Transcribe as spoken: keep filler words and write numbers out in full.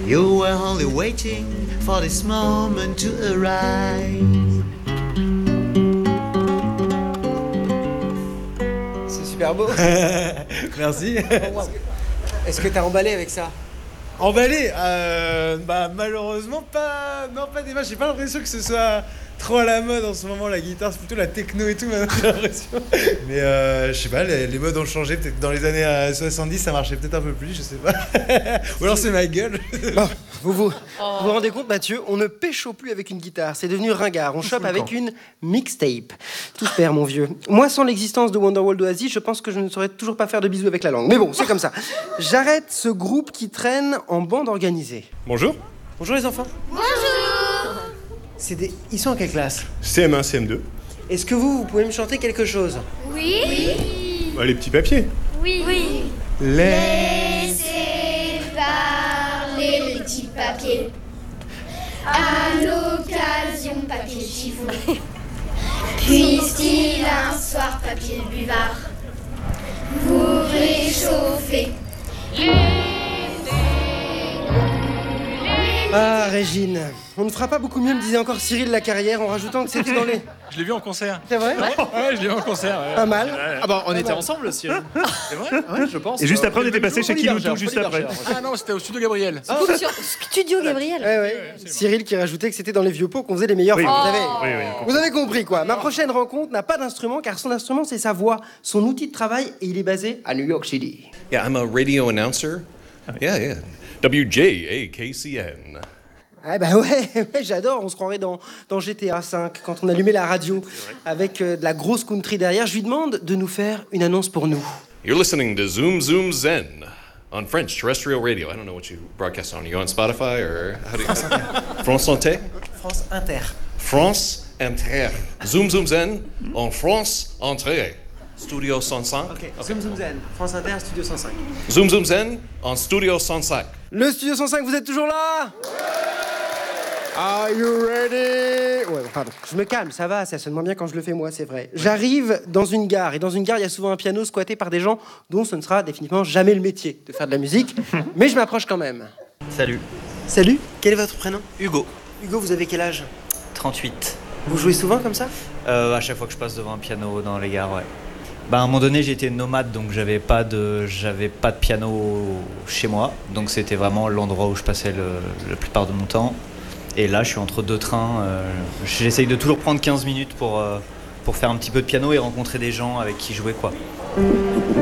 You were only waiting for this moment to arrive. C'est super beau. Merci. Est-ce que t'as emballé avec ça? Emballé euh, Bah malheureusement pas. Non, pas des matchs. J'ai pas l'impression que ce soit trop à la mode en ce moment, la guitare. C'est plutôt la techno et tout maintenant, j'ai l'impression. Mais euh, je sais pas, les, les modes ont changé. Peut-être dans les années euh, soixante-dix, ça marchait peut-être un peu plus, je sais pas. Ou alors c'est ma gueule. Bon, vous vous, oh. vous vous rendez compte, Mathieu, on ne pécho plus avec une guitare. C'est devenu ringard. On chope avec une mixtape. Tout se perd, mon vieux. Moi, sans l'existence de Wonderwall d'Oasis, je pense que je ne saurais toujours pas faire de bisous avec la langue. Mais bon, c'est comme ça. J'arrête ce groupe qui traîne en bande organisée. Bonjour. Bonjour les enfants. Bonjour. C'est des... Ils sont en quelle classe? C M un, C M deux. Est-ce que vous, vous pouvez me chanter quelque chose? Oui. Oui. Bah, les petits papiers. Oui. Oui. Laissez parler les petits papiers. À l'occasion, papier chiffon. Puisse-t-il un soir, papier buvard, vous réchauffer. Ah, Régine, on ne fera pas beaucoup mieux, me disait encore Cyril Lacarrière, en rajoutant que c'était dans les... Je l'ai vu en concert. C'est vrai? Ouais, ouais, je l'ai vu en concert. Ouais. Pas mal. Ah bah, on était ensemble, Cyril. C'est vrai? Ouais, je pense. Et juste après, on était passé chez Kiloutou, juste Folie après. Bergère. Ah non, c'était au Studio Gabriel. Ah. Sur Studio Gabriel. Ouais, ouais. Cyril qui rajoutait que c'était dans les vieux pots qu'on faisait les meilleurs. Oui, Vous, oui. avez... Oui, oui, vous avez compris, quoi. Ma prochaine rencontre n'a pas d'instrument, car son instrument, c'est sa voix, son outil de travail, et il est basé à New York City. Yeah, I'm a radio announcer. Yeah, yeah. W J A K C N. Ah bah ouais, ouais, j'adore, on se croirait dans, dans G T A cinq, quand on allumait la radio, avec euh, de la grosse country derrière. Je lui demande de nous faire une annonce pour nous. You're listening to Zoom Zoom Zen on French terrestrial radio. I don't know what you broadcast on. You on Spotify or how do you... France Inter? France Inter. France Inter. Zoom Zoom Zen on France Inter. Studio cent cinq. Ok, okay. Zoom Zoom Zen, France Inter, Studio cent cinq. Zoom Zoom Zen en Studio cent cinq. Le Studio cent cinq, vous êtes toujours là? Are you ready? Ouais, pardon. Je me calme, ça va, ça sonne moins bien quand je le fais moi, c'est vrai. J'arrive dans une gare, et dans une gare, il y a souvent un piano squatté par des gens dont ce ne sera définitivement jamais le métier de faire de la musique, mais je m'approche quand même. Salut. Salut, quel est votre prénom? Hugo. Hugo, vous avez quel âge? trente-huit. Vous jouez souvent comme ça? Euh, à chaque fois que je passe devant un piano dans les gares, ouais. Bah, à un moment donné, j'étais nomade, donc j'avais pas de, j'avais pas de piano chez moi, donc c'était vraiment l'endroit où je passais le, la plupart de mon temps. Et là, je suis entre deux trains. Euh, j'essaye de toujours prendre quinze minutes pour, euh, pour faire un petit peu de piano et rencontrer des gens avec qui jouer, quoi.